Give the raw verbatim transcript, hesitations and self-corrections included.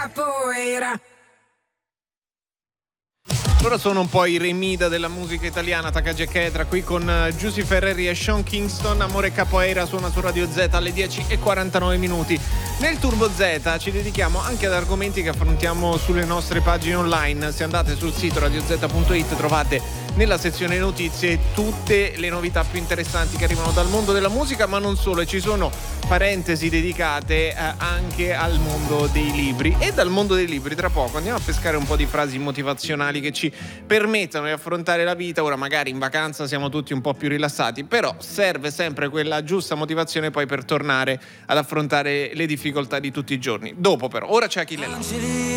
capoeira. Loro sono un po' i Remida della musica italiana, Takagi e Kedra, qui con uh, Giusy Ferreri e Sean Kingston. Amore Capoeira suona su Radio Z alle dieci e quarantanove minuti. Nel Turbo Z ci dedichiamo anche ad argomenti che affrontiamo sulle nostre pagine online. Se andate sul sito radio z punto it trovate nella sezione notizie tutte le novità più interessanti che arrivano dal mondo della musica, ma non solo. E ci sono parentesi dedicate eh, anche al mondo dei libri. E dal mondo dei libri tra poco andiamo a pescare un po' di frasi motivazionali che ci permettano di affrontare la vita. Ora magari in vacanza siamo tutti un po' più rilassati, però serve sempre quella giusta motivazione poi per tornare ad affrontare le difficoltà di tutti i giorni. Dopo però, ora c'è Achille Lauro.